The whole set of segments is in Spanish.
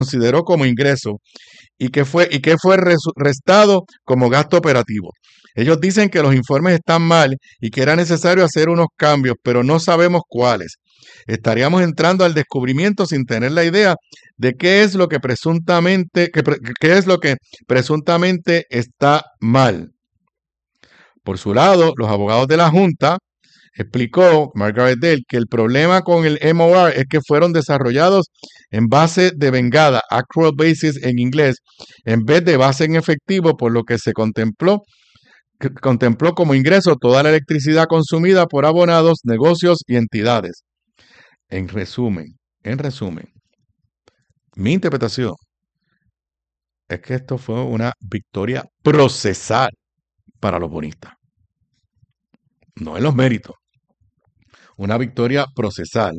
consideró como ingreso y que fue restado como gasto operativo. Ellos dicen que los informes están mal y que era necesario hacer unos cambios, pero no sabemos cuáles. Estaríamos entrando al descubrimiento sin tener la idea de qué es lo que presuntamente está mal. Por su lado, los abogados de la Junta explicó Margaret Dale que el problema con el MOR es que fueron desarrollados en base de vengada, actual basis en inglés, en vez de base en efectivo, por lo que se contempló como ingreso toda la electricidad consumida por abonados, negocios y entidades. En resumen, mi interpretación es que esto fue una victoria procesal para los bonistas, no en los méritos. Una victoria procesal,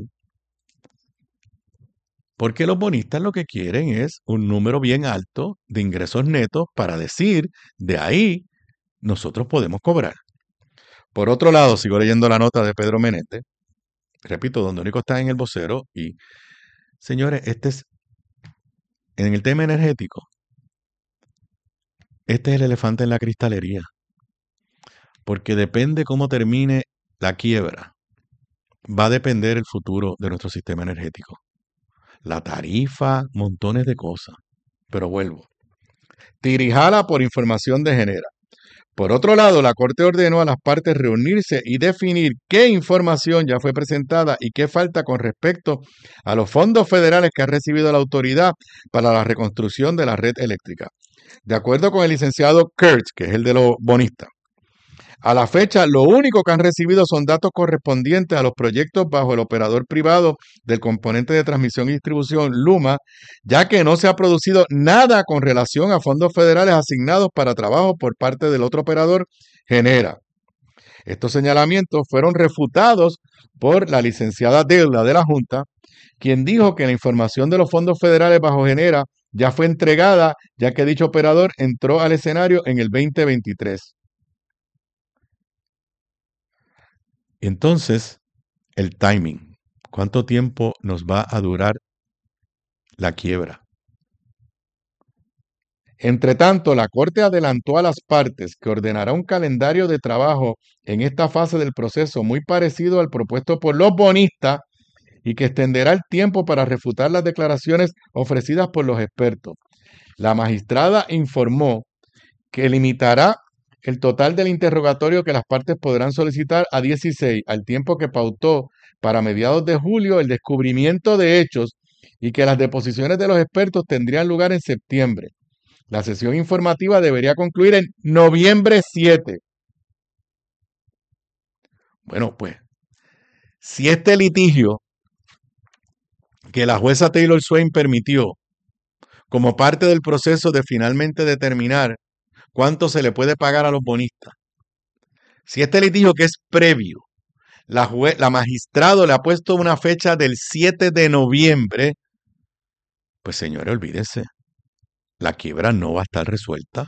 porque los bonistas lo que quieren es un número bien alto de ingresos netos para decir, de ahí nosotros podemos cobrar. Por otro lado, sigo leyendo la nota de Pedro Menéndez, repito, donde único está en el vocero, y señores, en el tema energético, este es el elefante en la cristalería, porque depende cómo termine la quiebra, va a depender el futuro de nuestro sistema energético. La tarifa, montones de cosas. Pero vuelvo. Tirijala por información de Genera. Por otro lado, la Corte ordenó a las partes reunirse y definir qué información ya fue presentada y qué falta con respecto a los fondos federales que ha recibido la autoridad para la reconstrucción de la red eléctrica. De acuerdo con el licenciado Kurtz, que es el de los bonistas, a la fecha, lo único que han recibido son datos correspondientes a los proyectos bajo el operador privado del componente de transmisión y distribución LUMA, ya que no se ha producido nada con relación a fondos federales asignados para trabajo por parte del otro operador, Genera. Estos señalamientos fueron refutados por la licenciada Dale de la Junta, quien dijo que la información de los fondos federales bajo Genera ya fue entregada, ya que dicho operador entró al escenario en el 2023. Entonces, el timing. ¿Cuánto tiempo nos va a durar la quiebra? Entre tanto, la Corte adelantó a las partes que ordenará un calendario de trabajo en esta fase del proceso muy parecido al propuesto por los bonistas y que extenderá el tiempo para refutar las declaraciones ofrecidas por los expertos. La magistrada informó que limitará el total del interrogatorio que las partes podrán solicitar a 16, al tiempo que pautó para mediados de julio el descubrimiento de hechos y que las deposiciones de los expertos tendrían lugar en septiembre. La sesión informativa debería concluir en noviembre 7. Bueno, pues, si este litigio que la jueza Taylor Swain permitió como parte del proceso de finalmente determinar cuánto se le puede pagar a los bonistas, si este litigio que es previo, la magistrado le ha puesto una fecha del 7 de noviembre, pues señores, olvídense, la quiebra no va a estar resuelta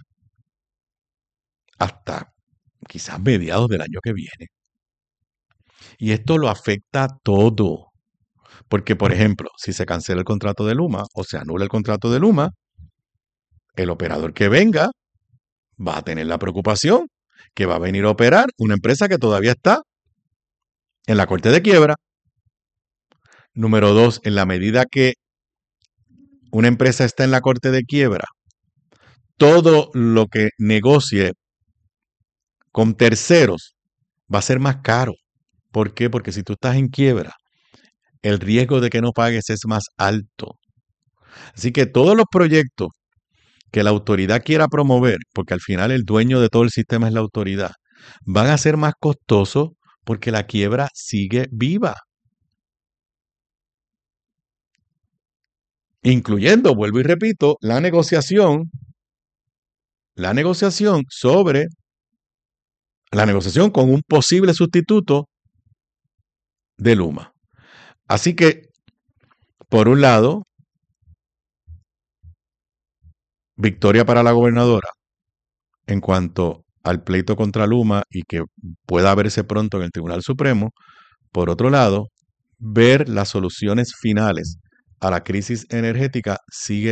hasta quizás mediados del año que viene. Y esto lo afecta todo. Porque, por ejemplo, si se cancela el contrato de Luma o se anula el contrato de Luma, el operador que venga va a tener la preocupación que va a venir a operar una empresa que todavía está en la corte de quiebra. Número 2, en la medida que una empresa está en la corte de quiebra, todo lo que negocie con terceros va a ser más caro. ¿Por qué? Porque si tú estás en quiebra, el riesgo de que no pagues es más alto. Así que todos los proyectos que la autoridad quiera promover, porque al final el dueño de todo el sistema es la autoridad, van a ser más costosos porque la quiebra sigue viva. Incluyendo, vuelvo y repito, la negociación con un posible sustituto de Luma. Así que, por un lado, victoria para la gobernadora en cuanto al pleito contra Luma y que pueda verse pronto en el Tribunal Supremo. Por otro lado, ver las soluciones finales a la crisis energética sigue